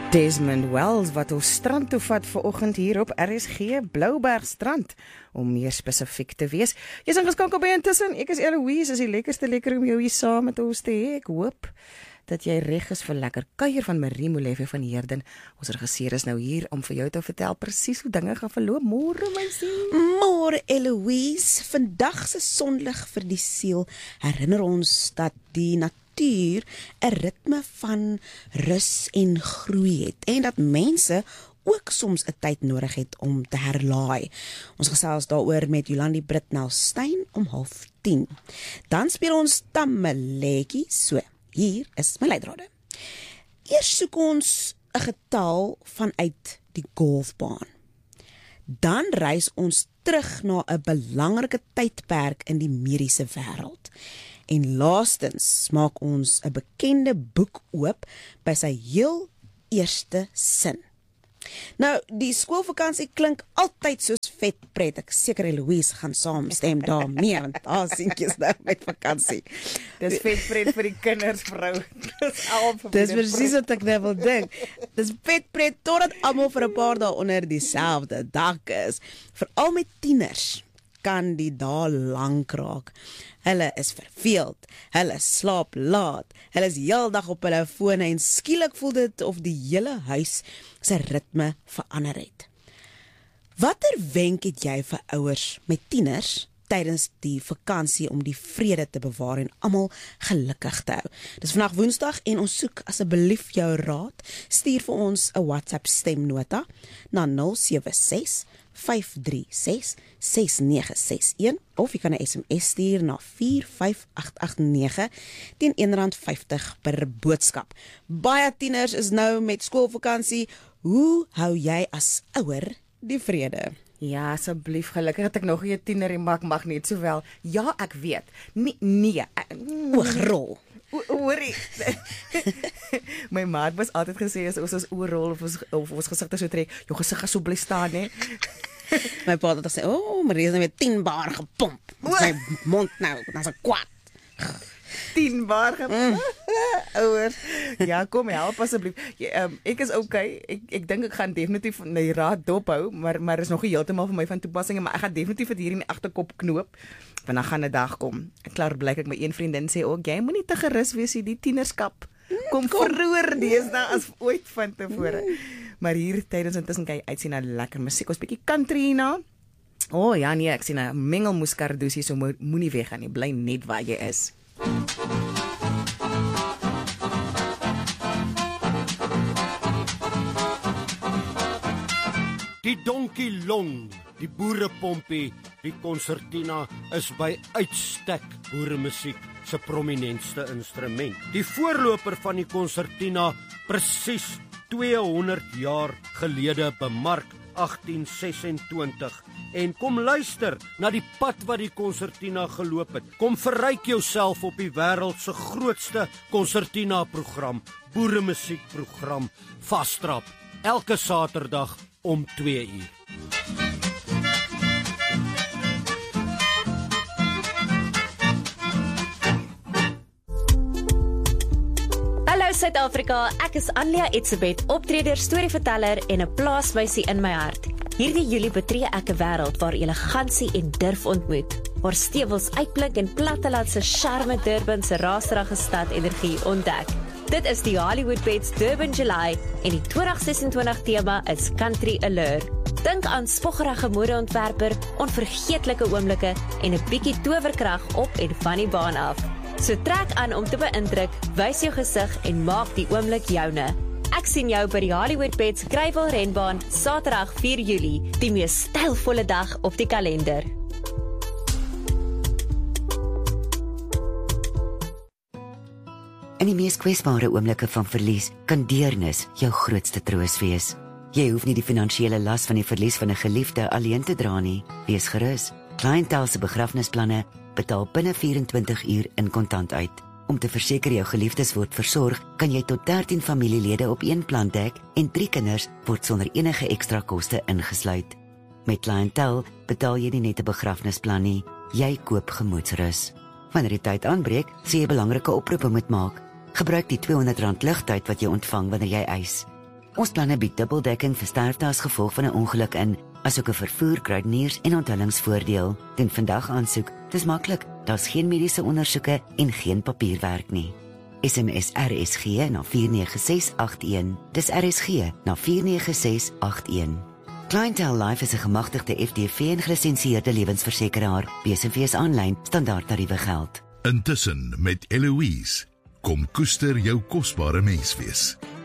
Desmond Wells wat ons strand toe vat vanoggend hier op RSG Bloubergstrand, om meer spesifiek te wees. Jy's ingeskakel by Intussen, ek is Eloise, is die lekkerste lekker om jou hier saam met ons te hê. Ek hoop dat jy reg is vir lekker kuier van Marie Molefe van Heerden. Ons regisseur is nou hier om vir jou te vertel presies hoe dinge gaan verloop. Môre my siel. Môre Eloise, vandag se sonlig vir die siel herinner ons dat die natuur 'n ritme van rus en groei het en dat mense ook soms 'n tyd nodig het om te herlaai. Ons gesels daaroor met Jolandi Britnell Steyn om 09:30. Dan speel ons Tamaletjie, so hier is my leidrade. Eers soek ons 'n getal vanuit die golfbaan. Dan reis ons terug na 'n belangrike tydperk in die mediese wêreld. En laastens maak ons 'n bekende boek oop by sy heel eerste sin. Nou, die skoolvakansie klink altyd soos vet pret. Ek seker Eloise gaan saamstem daarmee, want daar seentjies nou met vakansie. Dis vet pret vir die kinders, vrou. Dis presies wat ek nou wil dink. Dis vet pret totdat almal vir 'n paar dae onder dieselfde dak is. Veral met tieners kan die dae lank raak. Hulle is verveeld, hulle slaap laat, hulle is heeldag op hulle fone en skielik voel dit of die hele huis sy ritme verander het. Watter wenk het jy vir ouers met tieners tydens die vakansie om die vrede te bewaar en almal gelukkig te hou? Dis vandag Woensdag en ons soek asseblief jou raad. Stuur vir ons 'n WhatsApp stemnota na 076-536-6961 of jy kan 'n SMS stuur na 45889 teen R1.50 per boodskap. Baie tieners is nou met skoolvakansie. Hoe hou jy as ouer die vrede? Ja, asseblief, gelukkig het ek nog 'n tiener en mag net sowel. Ja, ek weet. Nee. Oogrol. Hoorie. My ma het mos altyd gesê as ons oorrol of ons gesigte so trek, jou gesig gaan so bly staan, hè. My pa het gesê, Marie is nou weer 10 bar gepomp. My mond nou, dan is kwaad. 10 bar ouer. Ja, kom help asseblief. Ek is okay. Ek dink ek gaan definitief my raad dophou, maar is nog nie heeltemal vir my van toepassing, maar ek gaan definitief dit hier in die agterkop knoop. Want dan gaan 'n dag kom. Klaar blyk ek my een vriendin sê ook, jy moenie te gerus wees hier, die tienerskap kom verroer deesdae as ooit van tevore. Maar hier tydens intussen kan jy uitsien na lekker musiek, ons bietjie country hierna. Ja nee, ek sien 'n mengelmoes Carducci, so moenie weggaan nie, bly net waar jy is. Die Donkie Long, die boerepompie, die konsertina is by uitstek boeremusiek se prominentste instrument. Die voorloper van die konsertina presies 200 jaar gelede bemark 1826. En kom luister na die pad wat die konsertina geloop het. Kom verryk jouself op die wêreld se grootste konsertina program, boeremusiekprogram, Vastrap, elke Saterdag om 2:00. Hallo Suid-Afrika, ek is Anlia Etzebeth, optreder, storieverteller en 'n plaasmeisie in my hart. Hierdie Julie betree ek 'n wêreld waar elegansie en durf ontmoet, waar stewels uitblink en plattelandse charme Durban se raserige stad energie ontdek. Dit is die Hollywood Beds Durban July en die 2026 tema is Country Allure. Dink aan spoggerige modeontwerper, onvergeetlike oomblikke en 'n bietjie towerkrag op en van die baan af. So trek aan om te beïndruk, wys jou gesig en maak die oomblik joune. Ek sien jou by die Hollywood Beds Greyville renbaan, Saterdag 4 Julie, die mees stylvolle dag op die kalender. In die mees kwesbare oomblikke van verlies kan deernis jou grootste troos wees. Jy hoef nie die finansiële las van die verlies van 'n geliefde alleen te dra nie. Wees gerus. Clientele se begrafnisplanne betaal binne 24 uur in kontant uit. Om te verseker jou geliefdes word versorg, kan jy tot 13 familielede op een plan dek en 3 kinders word sonder enige ekstra koste ingesluit. Met Clientele betaal jy nie net 'n begrafnisplan nie, jy koop gemoedsrus. Wanneer die tyd aanbreek, sê jy belangrike oproepe moet maak. Gebruik die R200 ligtyd wat jy ontvang wanneer jy eis. Ons planne bied dubbeldekking vir sterfte as gevolg van 'n ongeluk in, asook 'n vervoer, kruideniers en onthullingsvoordeel. Doen vandag aansoek. Dis maklik. Daar's geen mediese ondersoeke en geen papierwerk nie. SMS RSG na 49681. Dis RSG na 49681. Clientele Life is 'n gemagtigde FDV en gelisensieerde lewensversekeraar. BSV aanlyn, standaard tariewe geld. Intussen met Eloise, kom koester jou kosbare menswees.